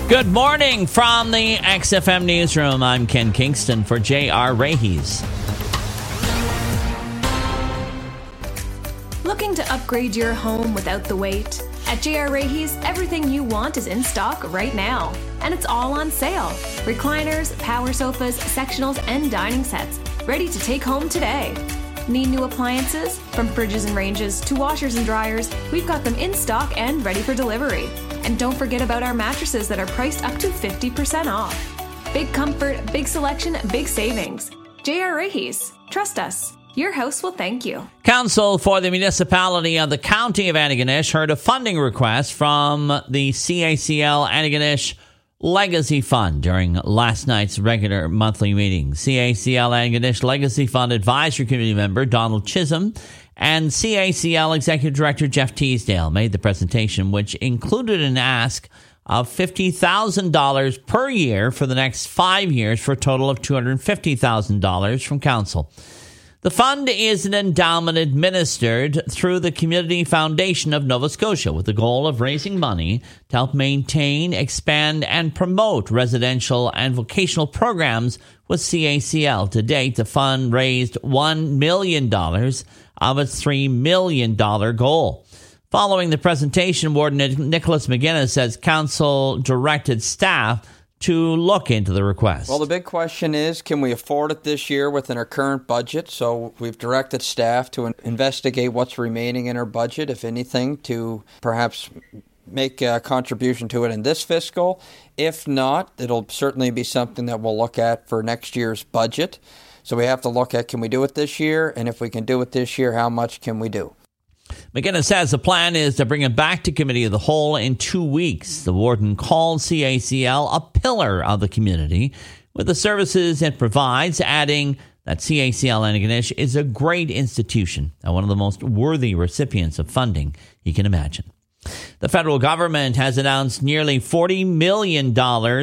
Good morning from the XFM Newsroom. I'm Ken Kingston for J.R. Raheys. Looking to upgrade your home without the wait? At J.R. Raheys, everything you want is in stock right now. And it's all on sale. Recliners, power sofas, sectionals, and dining sets. Ready to take home today. Need new appliances? From fridges and ranges to washers and dryers, we've got them in stock and ready for delivery. And don't forget about our mattresses that are priced up to 50% off. Big comfort, big selection, big savings. J.R. Raheys. Trust us. Your house will thank you. Council for the Municipality of the County of Antigonish heard a funding request from the CACL Antigonish Legacy Fund during last night's regular monthly meeting. CACL Antigonish Legacy Fund Advisory Committee member Donald Chisholm and CACL Executive Director Jeff Teasdale made the presentation, which included an ask of $50,000 per year for the next 5 years for a total of $250,000 from Council. The fund is an endowment administered through the Community Foundation of Nova Scotia with the goal of raising money to help maintain, expand, and promote residential and vocational programs with CACL. To date, the fund raised $1 million of its $3 million goal. Following the presentation, Warden Nicholas McGinnis says Council directed staff to look into the request. Well, the big question is, can we afford it this year within our current budget? So we've directed staff to investigate what's remaining in our budget, if anything, to perhaps make a contribution to it in this fiscal. If not, it'll certainly be something that we'll look at for next year's budget. So we have to look at, can we do it this year? And if we can do it this year, how much can we do? McGinnis says the plan is to bring it back to Committee of the Whole in 2 weeks. The warden called CACL a pillar of the community with the services it provides, adding that CACL Antigonish is a great institution and one of the most worthy recipients of funding you can imagine. The federal government has announced nearly $40 million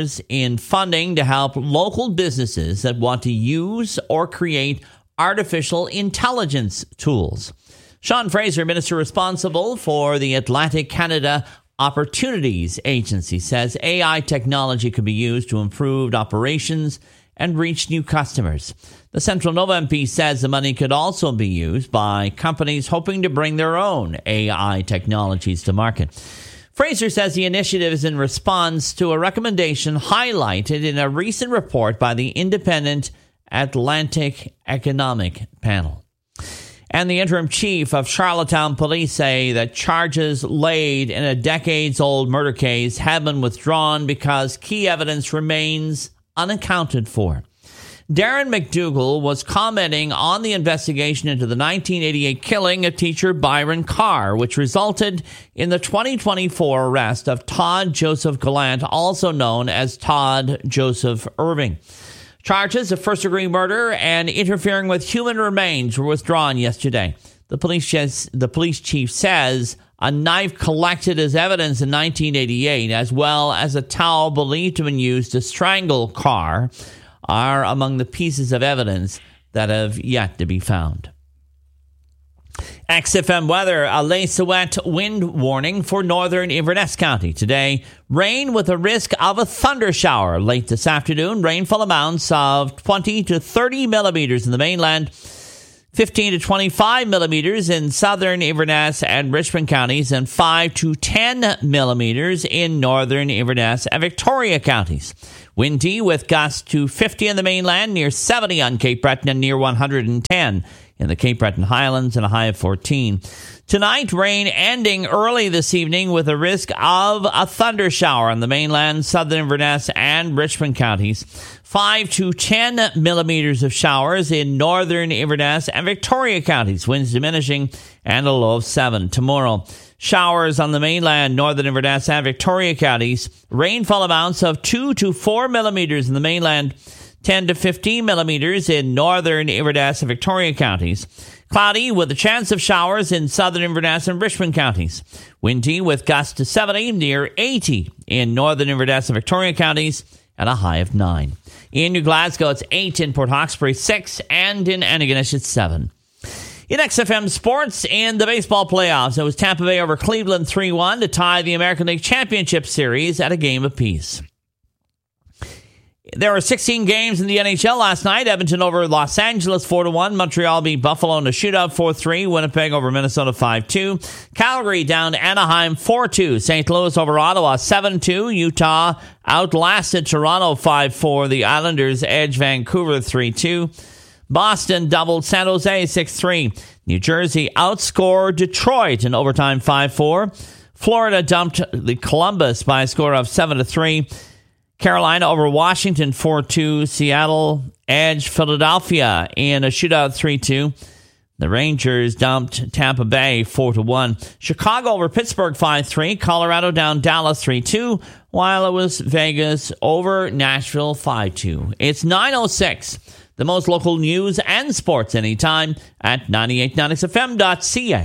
in funding to help local businesses that want to use or create artificial intelligence tools. Sean Fraser, minister responsible for the Atlantic Canada Opportunities Agency, says AI technology could be used to improve operations and reach new customers. The Central Nova MP says the money could also be used by companies hoping to bring their own AI technologies to market. Fraser says the initiative is in response to a recommendation highlighted in a recent report by the Independent Atlantic Economic Panel. And the interim chief of Charlottetown Police say that charges laid in a decades-old murder case have been withdrawn because key evidence remains unaccounted for. Darren McDougall was commenting on the investigation into the 1988 killing of teacher Byron Carr, which resulted in the 2024 arrest of Todd Joseph Gallant, also known as Todd Joseph Irving. Charges of first-degree murder and interfering with human remains were withdrawn yesterday. The police chief says a knife collected as evidence in 1988, as well as a towel believed to have been used to strangle Carr, are among the pieces of evidence that have yet to be found. XFM weather, a laissez wet wind warning for northern Inverness County. Today, rain with a risk of a thunder shower. Late this afternoon, rainfall amounts of 20 to 30 millimeters in the mainland, 15 to 25 millimeters in southern Inverness and Richmond counties, and 5 to 10 millimeters in northern Inverness and Victoria counties. Windy with gusts to 50 in the mainland, near 70 on Cape Breton, and near 110 in the Cape Breton Highlands, and a high of 14. Tonight, rain ending early this evening with a risk of a thunder shower on the mainland, southern Inverness and Richmond counties. 5 to 10 millimeters of showers in northern Inverness and Victoria counties. Winds diminishing and a low of 7. Tomorrow, showers on the mainland, northern Inverness and Victoria counties. Rainfall amounts of 2 to 4 millimeters in the mainland, 10 to 15 millimeters in northern Inverness and Victoria counties. Cloudy with a chance of showers in southern Inverness and Richmond counties. Windy with gusts to 70, near 80 in northern Inverness and Victoria counties, and a high of 9. In New Glasgow, it's 8. In Port Hawkesbury, 6. And in Antigonish, it's 7. In XFM Sports, in the baseball playoffs, it was Tampa Bay over Cleveland 3-1 to tie the American League Championship Series at a game apiece. There were 16 games in the NHL last night. Edmonton over Los Angeles 4-1. Montreal beat Buffalo in a shootout 4-3. Winnipeg over Minnesota 5-2. Calgary down Anaheim 4-2. St. Louis over Ottawa 7-2. Utah outlasted Toronto 5-4. The Islanders edged Vancouver 3-2. Boston doubled San Jose 6-3. New Jersey outscored Detroit in overtime 5-4. Florida dumped the Columbus by a score of 7-3. Carolina over Washington 4-2. Seattle edged Philadelphia in a shootout 3-2. The Rangers dumped Tampa Bay 4-1. Chicago over Pittsburgh 5-3. Colorado down Dallas 3-2. While it was Vegas over Nashville 5-2. It's 9:06. The most local news and sports anytime at 98.9xfm.ca.